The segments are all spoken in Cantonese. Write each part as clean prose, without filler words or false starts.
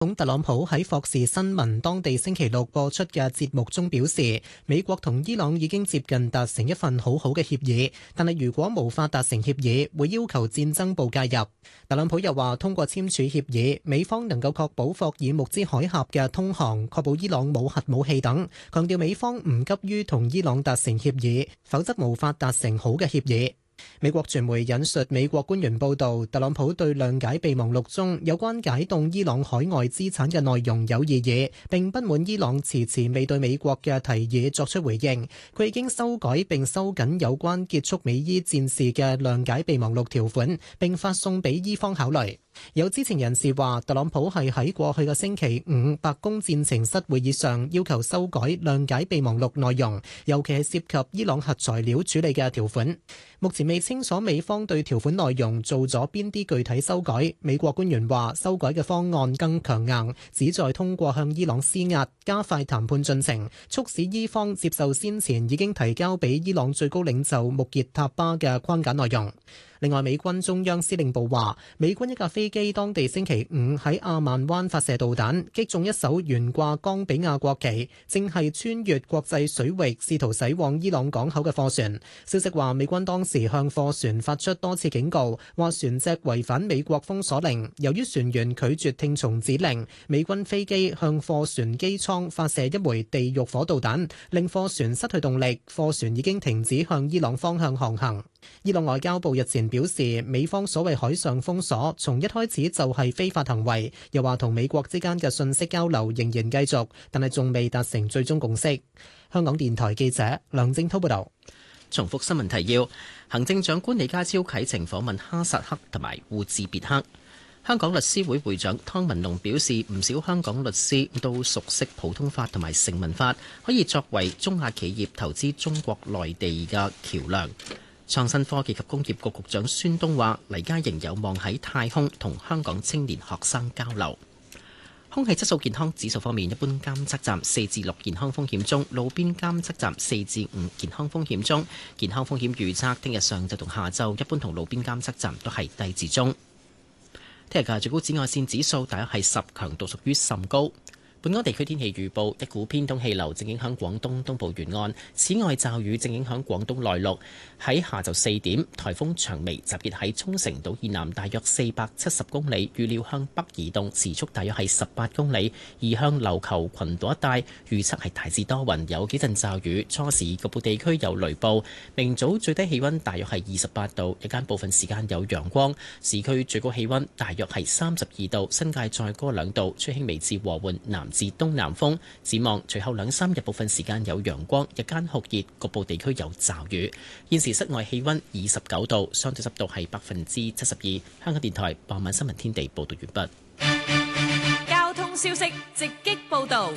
總統特朗普喺霍士新聞當地星期六播出嘅節目中表示，美國同伊朗已經接近達成一份好好嘅協議，但係如果無法達成協議，會要求戰爭部介入。特朗普又話，通過簽署協議，美方能夠確保霍爾木茲海峽嘅通航，確保伊朗冇核武器等，強調美方唔急於同伊朗達成協議，否則無法達成好嘅協議。美國傳媒引述美國官員報道，特朗普對諒解備忘錄中有關解凍伊朗海外資產嘅內容有異議，並不滿伊朗遲遲未對美國嘅提議作出回應。佢已經修改並收緊有關結束美伊戰事嘅諒解備忘錄條款，並發送俾伊方考慮。有知情人士話，特朗普係喺過去嘅星期五白宮戰情室會議上要求修改諒解備忘錄內容，尤其係涉及伊朗核材料處理嘅條款。目前未清楚美方對條款內容做咗邊啲具體修改。美國官員話，修改嘅方案更強硬，旨在通過向伊朗施壓，加快談判進程，促使伊方接受先前已經提交俾伊朗最高領袖穆傑塔巴嘅框架內容。另外，美軍中央司令部話，美軍一架飛機當地星期五喺阿曼灣發射導彈，擊中一艘懸掛岡比亞國旗，正係穿越國際水域試圖駛往伊朗港口嘅貨船。消息話，美軍當時向貨船發出多次警告，話船隻違反美國封鎖令。由於船員拒絕聽從指令，美軍飛機向貨船機艙發射一枚地獄火導彈，令貨船失去動力，貨船已經停止向伊朗方向航行。伊朗外交部日前表示，美方所謂海上封鎖從一開始就係非法行為，又話同美國之間嘅信息交流仍然繼續，但係仲未達成最終共識。香港電台記者梁正滔報導。 重複新聞提要：行政長官李家超啟程訪問哈薩克同埋烏茲別克。香港律師會會長湯文龍表示，唔少香港律師都熟悉普通法同埋成文法，可以作為中亞企業投資中國內地嘅橋梁。創新科技及工業局局長孫東話，黎嘉瑩有望喺太空同香港青年學生交流。空氣質素健康指數方面，一般監測站4至6健康風險中，路邊監測站4至5健康風險中。健康風險預測，聽日上晝同下晝一般同路邊監測站都係低至中。聽日嘅最高紫外線指數大約係10，強度屬於甚高。本港地區天氣預報，一股偏東氣流正影響廣東東部沿岸，此外驟雨正影響廣東內陸。喺下晝4點，颱風長眉集結喺沖繩島以南大約470公里，預料向北移動，時速大約係18公里，移向琉球群島一帶。預測係大致多雲，有幾陣驟雨，初時局部地區有雷暴。明早最低氣溫大約係28度，日間部分時間有陽光。市區最高氣溫大約係32度，新界再高2度，吹輕微至和緩南至東南風。展望隨後2-3日部分時間有陽光，日間酷熱，局部地區有驟雨。現時室外氣溫29度，相對濕度係72%。香港電台傍晚新聞天地報道完畢。交通消息直擊報道。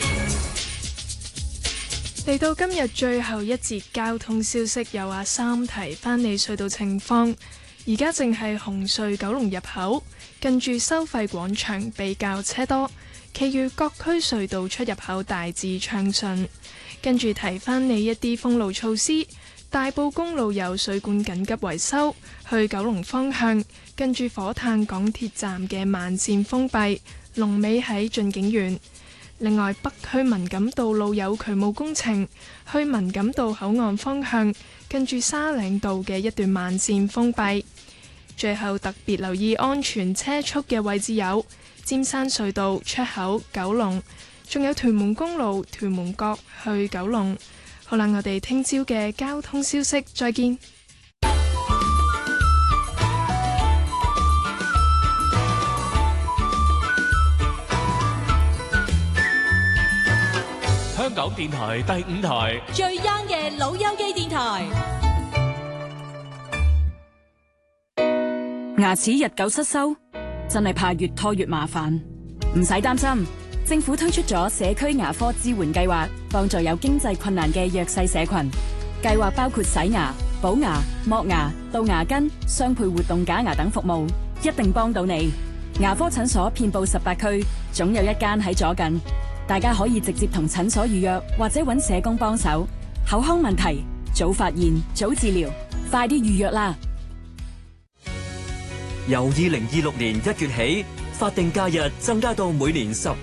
嚟到今日最後一節交通消息，有阿三提翻你隧道情況。而家正係紅隧九龍入口，近住收費廣場比較車多，其餘各區隧道出入口大致暢順。跟住提翻你一啲封路措施。大埔公路有水管緊急維修，去九龍方向，跟住火炭港鐵站嘅慢線封閉，龍尾喺駿景園。另外，北區文錦道路有渠務工程，去文錦道口岸方向，跟住沙嶺道嘅一段慢線封閉。最後特別留意安全車速嘅位置有尖山隧道出口九龍，仲有屯門公路屯門角去九龍。好啦，我哋聽朝嘅交通消息再見。 香港電台第5台最 young 嘅老友記電台。 牙齒日久失修，真係怕越拖越麻煩。唔使擔心，政府推出咗社區牙科支援計劃，幫助有經濟困難嘅弱勢社群。計劃包括洗牙、補牙、剝牙、杜牙根、雙配活動假牙等服務，一定幫到你。牙科診所遍佈18區，總有一間喺左近。大家可以直接同診所預約，或者揾社工幫手。口腔問題，早發現，早治療，快啲預約啦！ 由2026年1月起， 法定假日增加到每年15